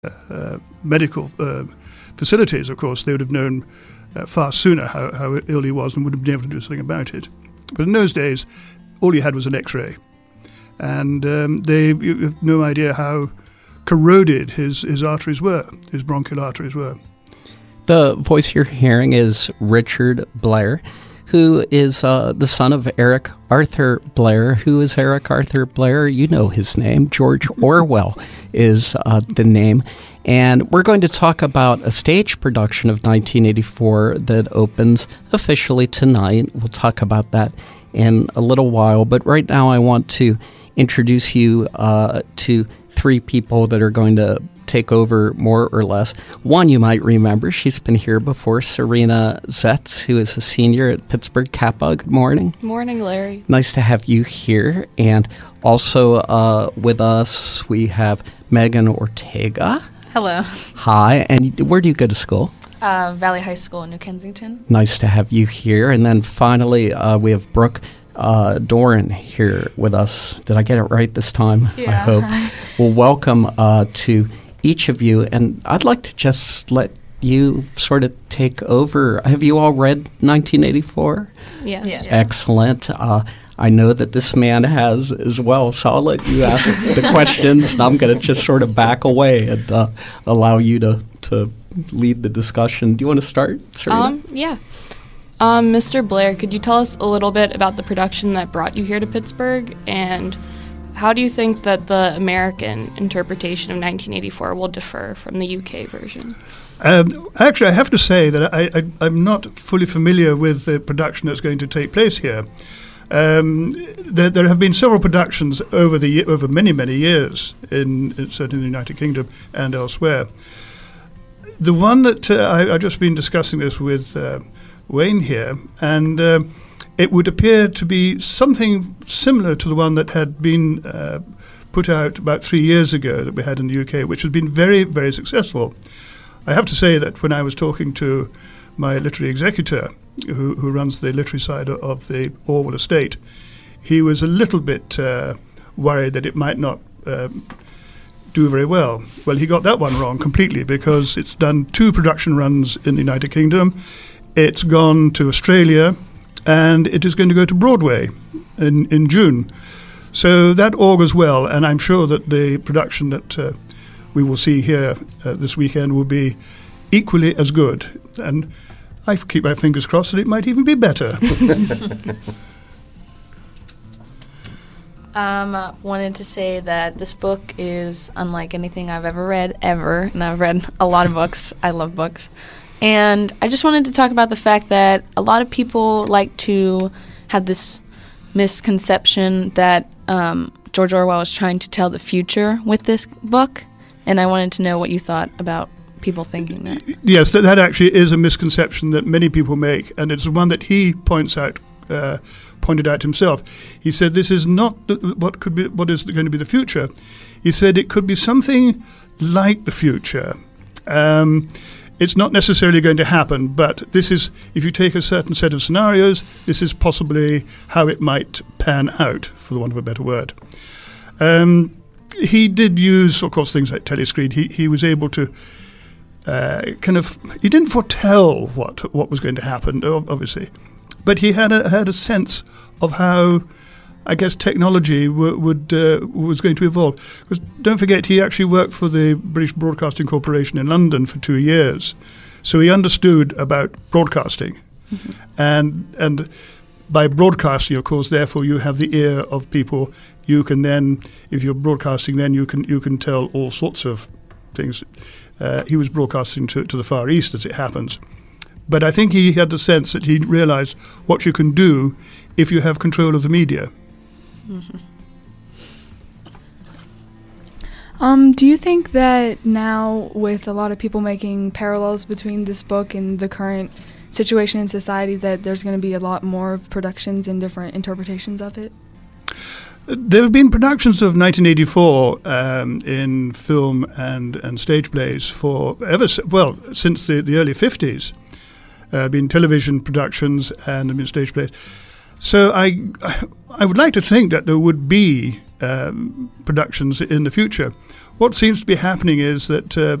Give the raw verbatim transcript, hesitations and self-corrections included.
uh, medical uh, facilities, of course, they would have known uh, far sooner how, how ill he was and would have been able to do something about it. But in those days, all you had was an X-ray. And um, they you have no idea how corroded his, his arteries were, his bronchial arteries were. The voice you're hearing is Richard Blair, who is uh, the son of Eric Arthur Blair. Who is Eric Arthur Blair? You know his name. George Orwell is uh, the name. And we're going to talk about a stage production of nineteen eighty-four that opens officially tonight. We'll talk about that in a little while. But right now I want to introduce you uh, to three people that are going to take over more or less. One you might remember, she's been here before, Serena Zetz, who is a senior at Pittsburgh Kappa. Good morning. Morning, Larry. Nice to have you here. And also uh, with us, we have Megan Ortega. Hello. Hi. And where do you go to school? Uh, Valley High School in New Kensington. Nice to have you here. And then finally, uh, we have Brooke uh, Doran here with us. Did I get it right this time? Yeah. I hope. Well, welcome uh, to each of you. And I'd like to just let you sort of take over. Have you all read nineteen eighty-four? Yes. yes. Excellent. Uh, I know that this man has as well, so I'll let you ask the questions, and I'm going to just sort of back away and uh, allow you to, to lead the discussion. Do you want to start, Serena? Um, yeah. Um, Mister Blair, could you tell us a little bit about the production that brought you here to Pittsburgh, and how do you think that the American interpretation of nineteen eighty-four will differ from the U K version? Um, actually, I have to say that I, I, I'm not fully familiar with the production that's going to take place here. Um, there, there have been several productions over the over many, many years, in, in certainly in the United Kingdom and elsewhere. The one that uh, I, I've just been discussing this with uh, Wayne here, and uh, it would appear to be something similar to the one that had been uh, put out about three years ago that we had in the U K, which has been very, very successful. I have to say that when I was talking to my literary executor, who, who runs the literary side of, of the Orwell estate, he was a little bit uh, worried that it might not um, do very well. Well, he got that one wrong completely, because it's done two production runs in the United Kingdom. It's gone to Australia, and it is going to go to Broadway in, in June. So that augurs well, and I'm sure that the production that uh, we will see here uh, this weekend will be equally as good. And I keep my fingers crossed that it might even be better. Um, uh, wanted to say that this book is unlike anything I've ever read, ever. And I've read a lot of books. I love books. And I just wanted to talk about the fact that a lot of people like to have this misconception that um, George Orwell was trying to tell the future with this book. And I wanted to know what you thought about people thinking that. Yes, that, that actually is a misconception that many people make, and it's one that he points out, uh, pointed out himself. He said this is not the, what could be, what is going to be the future. He said it could be something like the future. Um, it's not necessarily going to happen, but this is, if you take a certain set of scenarios, this is possibly how it might pan out, for the want of a better word. Um, he did use, of course, things like telescreen. He he was able to uh, kind of, he didn't foretell what what was going to happen, obviously, but he had a had a sense of how, I guess, technology w- would uh, was going to evolve. Because don't forget, he actually worked for the British Broadcasting Corporation in London for two years, so he understood about broadcasting, mm-hmm. and and by broadcasting, of course, therefore you have the ear of people. You can then, if you're broadcasting, then you can you can tell all sorts of things. Uh, he was broadcasting to, to the Far East, as it happens. But I think he had the sense that he realized what you can do if you have control of the media. Mm-hmm. Um, do you think that now, with a lot of people making parallels between this book and the current situation in society, that there's going to be a lot more of productions and different interpretations of it? There have been productions of nineteen eighty-four um, in film and, and stage plays for ever well since the, the early fifties. Uh, been television productions and I mean stage plays. So I I would like to think that there would be um, productions in the future. what seems to be happening is that uh,